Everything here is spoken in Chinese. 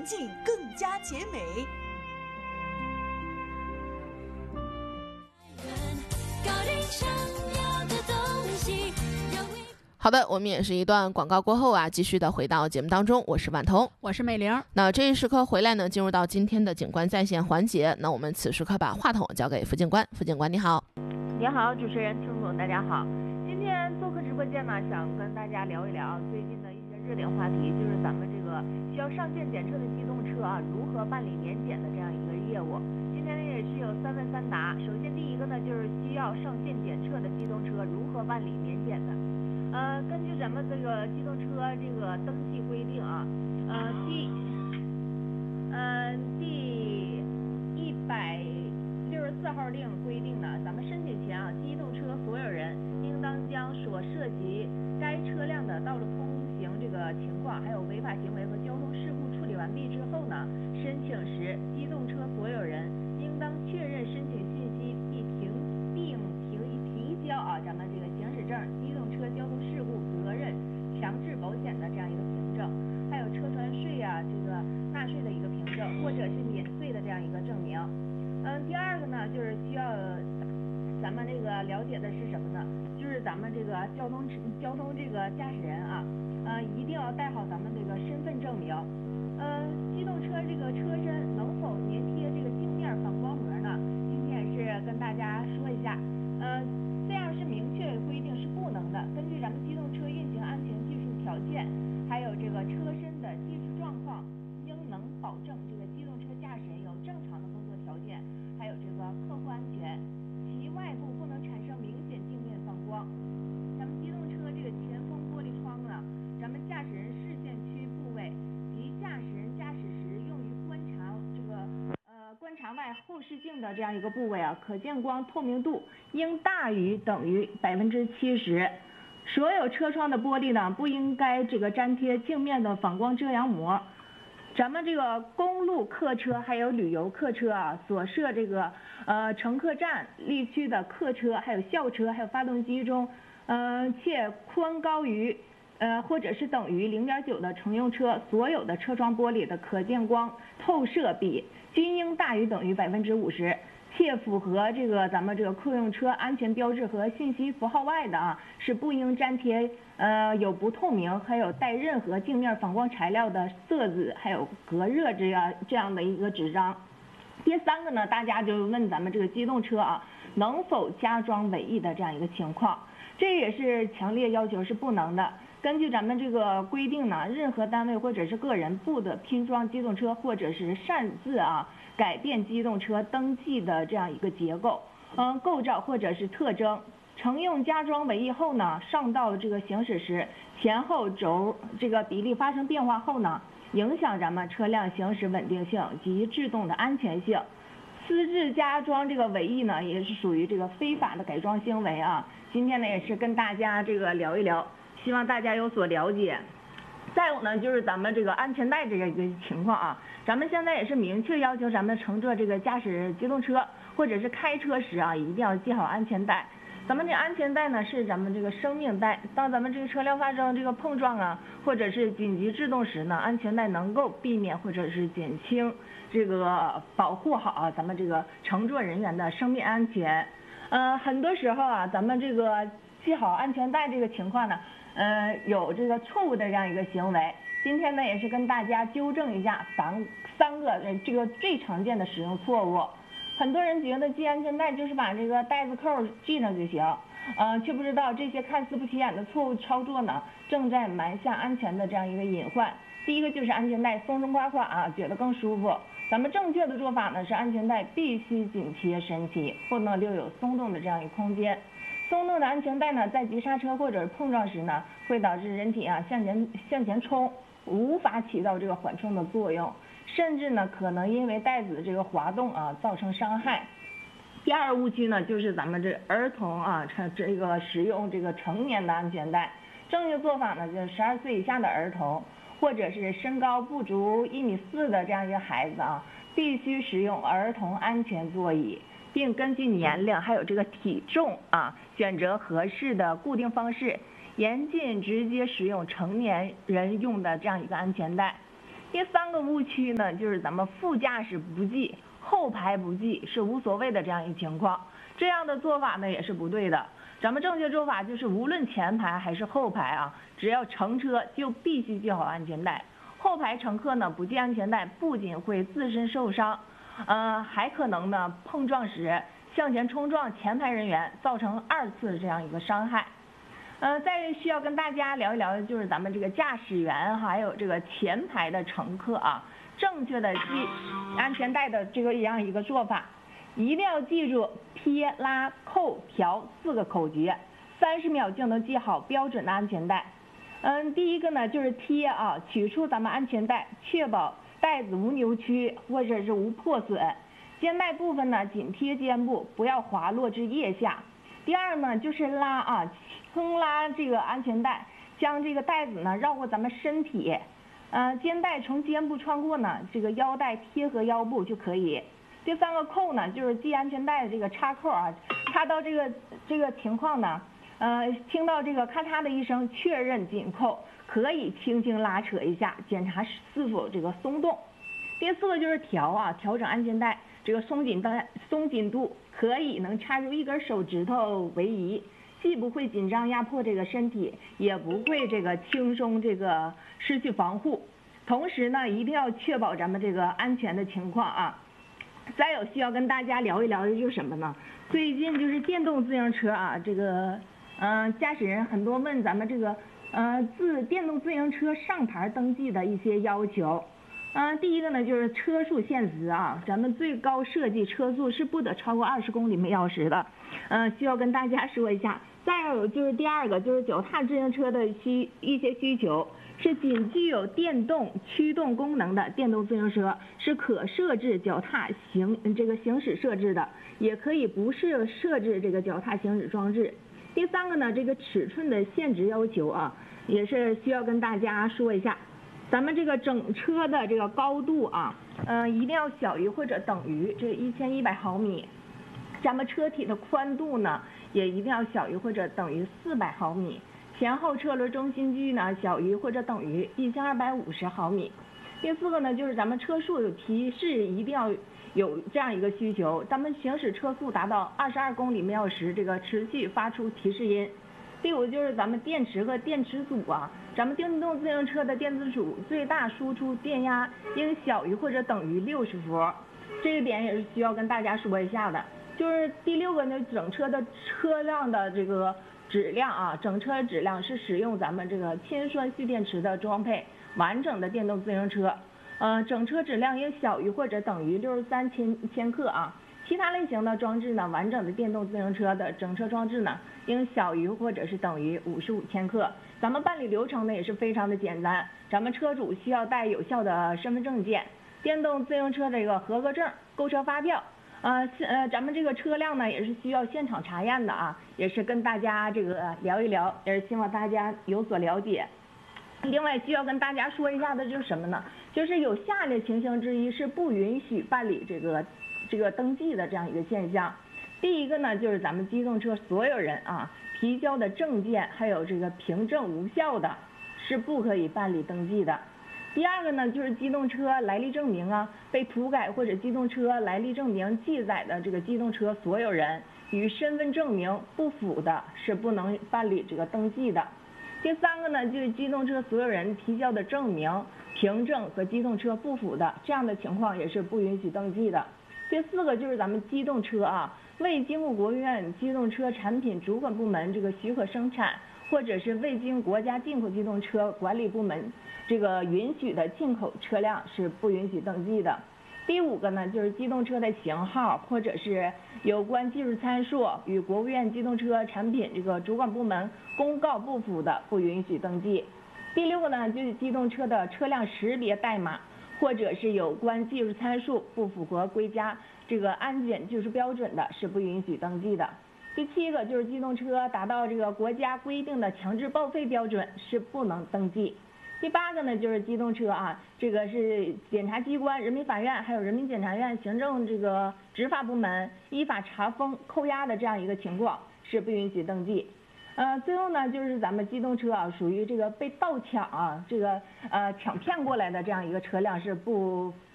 境更加洁美。 好的，我们也是一段广告过后啊，继续的回到节目当中，我是婉彤， 我是美玲。 那这一时刻回来呢，进入到今天的警官在线环节。那我们此时刻把话筒交给副警官。副警官你好。 你好，主持人、听众大家好。今天做客直播间呢，想跟大家聊一聊最近的一些热点话题，就是咱们这个需要上线检测的机动车啊，如何办理年检的这样一个业务。今天呢也是有3问3答。首先第一个呢，就是需要上线检测的机动车如何办理年检的。根据咱们这个机动车这个登记规定啊，第164号令规定呢，咱们申请前啊，机动车所有人应当将所涉及该车辆的道路通行这个情况，还有违法行为和交通事故处理完毕之后呢，申请时机动车所有人应当确认申请信息，并提交啊咱们这个行驶证、机动车交通事故责任强制保险的这样一个凭证，还有车船税啊这个纳税的一个凭证，或者是免税的这样一个证明。第二个呢，就是需要咱们这个了解的是什么呢？就是咱们这个交通这个驾驶人啊，一定要带好咱们这个身份证明。机动车这个车身能否粘贴这个镜面反光膜呢？今天是跟大家说一下，这样是明确规定是不能的。根据咱们机动车运行安全技术条件，还有这个车身的技术状况，应能保证这个机动车驾驶人有正常的工作条件，还有这个客户安全。其外部不能产生明显镜面反光。咱们机动车这个前风玻璃窗呢，咱们驾驶人视线区部位及驾驶人驾驶时用于观察外后视镜的这样一个部位啊，可见光透明度应大于等于70%。所有车窗的玻璃呢，不应该这个粘贴镜面的反光遮阳膜。咱们这个公路客车还有旅游客车啊，所设这个乘客站立区的客车，还有校车，还有发动机中，且宽高于或者是等于0.9的乘用车，所有的车窗玻璃的可见光透射比均应大于等于50%。且符合这个咱们这个客用车安全标志和信息符号外的啊，是不应粘贴有不透明还有带任何镜面反光材料的色纸还有隔热这样的一个纸张。第三个呢，大家就问咱们这个机动车啊，能否加装尾翼的这样一个情况，这也是强烈要求是不能的。根据咱们这个规定呢，任何单位或者是个人不得拼装机动车或者是擅自改变机动车登记的这样一个结构、构造或者是特征。乘用加装尾翼后呢，上道这个行驶时，前后轴这个比例发生变化后呢，影响咱们车辆行驶稳定性及制动的安全性。私自加装这个尾翼呢，也是属于这个非法的改装行为啊。今天呢，也是跟大家这个聊一聊，希望大家有所了解。再有呢，就是咱们这个安全带这个一个情况啊，咱们现在也是明确要求咱们乘坐这个驾驶机动车或者是开车时啊，一定要系好安全带。咱们这安全带呢是咱们这个生命带，当咱们这个车辆发生这个碰撞啊，或者是紧急制动时呢，安全带能够避免或者是减轻这个保护好咱们这个乘坐人员的生命安全。很多时候啊，咱们这个系好安全带这个情况呢，有这个错误的这样一个行为。今天呢，也是跟大家纠正一下三个这个最常见的使用错误。很多人觉得系安全带就是把这个带子扣系上就行，却不知道这些看似不起眼的错误操作呢，正在埋下安全的这样一个隐患。第一个就是安全带松松垮垮啊，觉得更舒服。咱们正确的做法呢是安全带必须紧贴身体，不能留有松动的这样一个空间。松动的安全带呢，在急刹车或者是碰撞时呢，会导致人体向前冲，无法起到这个缓冲的作用，甚至呢可能因为带子的这个滑动造成伤害。第二误区呢，就是咱们这儿童这个使用这个成年的安全带。正确做法呢，就是12岁以下的儿童，或者是身高不足1.4米的这样一个孩子必须使用儿童安全座椅，并根据年龄还有这个体重选择合适的固定方式，严禁直接使用成年人用的这样一个安全带。 第3个误区呢，就是咱们副驾驶不系、后排不系是无所谓的这样一个情况，这样的做法呢也是不对的。咱们正确做法就是，无论前排还是后排啊，只要乘车就必须系好安全带。后排乘客呢不系安全带，不仅会自身受伤，还可能呢碰撞时向前冲撞前排人员，造成2次这样一个伤害。再需要跟大家聊一聊的就是咱们这个驾驶员还有这个前排的乘客啊，正确的系安全带的这样一个做法，一定要记住撇、拉、扣、调4个口诀，30秒就能系好标准的安全带。第一个呢就是贴啊，取出咱们安全带，确保带子无扭曲或者是无破损。肩带部分呢紧贴肩部，不要滑落至腋下。第2呢就是拉啊，轻拉这个安全带，将这个带子呢绕过咱们身体，肩带从肩部穿过呢，这个腰带贴合腰部就可以。第3个扣呢就是系安全带的这个插扣啊，插到这个情况呢，听到这个咔嚓的一声，确认紧扣，可以轻轻拉扯一下，检查是否这个松动。第4个就是调啊，调整安全带这个松紧度，可以能插入1根手指头为宜，既不会紧张压迫这个身体，也不会这个轻松这个失去防护。同时呢，一定要确保咱们这个安全的情况啊。再有需要跟大家聊一聊的就是什么呢？最近就是电动自行车啊，这个驾驶人很多问咱们这个电动自行车上牌登记的一些要求。第一个呢就是车速限值啊，咱们最高设计车速是不得超过20公里每小时的，需要跟大家说一下。再有就是第2个就是脚踏自行车的一些需求，是仅具有电动驱动功能的电动自行车是可设置脚踏行驶设置的，也可以不是设置这个脚踏行驶装置。第3个呢，这个尺寸的限值要求啊，也是需要跟大家说一下。咱们这个整车的这个高度啊，一定要小于或者等于这1100毫米。咱们车体的宽度呢，也一定要小于或者等于400毫米。前后车轮中心距呢，小于或者等于1250毫米。第4个呢，就是咱们车速有提示，一定要有这样一个需求，咱们行驶车速达到22公里每小时，这个持续发出提示音。第5就是咱们电池和电池组啊，咱们电动自行车的电池组最大输出电压应小于或者等于60伏，这一点也是需要跟大家说一下的。就是第6个呢，整车的车辆的这个质量啊，整车质量是使用咱们这个铅酸蓄电池的装配完整的电动自行车，整车质量应小于或者等于63千克啊。其他类型的装置呢，完整的电动自行车的整车装置呢，应小于或者是等于55千克。咱们办理流程呢也是非常的简单，咱们车主需要带有效的身份证件、电动自行车这个合格证、购车发票。咱们这个车辆呢也是需要现场查验的啊，也是跟大家这个聊一聊，也是希望大家有所了解。另外需要跟大家说一下的就是什么呢？就是有下列情形之一是不允许办理这个登记的这样一个现象。第1个呢，就是咱们机动车所有人啊提交的证件还有这个凭证无效的，是不可以办理登记的。第2个呢，就是机动车来历证明啊被涂改或者机动车来历证明记载的这个机动车所有人与身份证明不符的，是不能办理这个登记的。第3个呢，就是机动车所有人提交的证明、凭证和机动车不符的，这样的情况也是不允许登记的。第4个就是咱们机动车啊，未经过国务院机动车产品主管部门这个许可生产，或者是未经国家进口机动车管理部门这个允许的进口车辆是不允许登记的。第5个呢，就是机动车的型号或者是有关技术参数与国务院机动车产品这个主管部门公告不符的，不允许登记。第6个呢，就是机动车的车辆识别代码或者是有关技术参数不符合国家这个安检技术标准的，是不允许登记的。第7个就是机动车达到这个国家规定的强制报废标准，是不能登记。第8个呢，就是机动车啊，这个是检察机关、人民法院还有人民检察院行政这个执法部门依法查封、扣押的这样一个情况，是不允许登记。 最后呢，就是咱们机动车啊，属于这个被盗抢啊，这个抢骗过来的这样一个车辆是不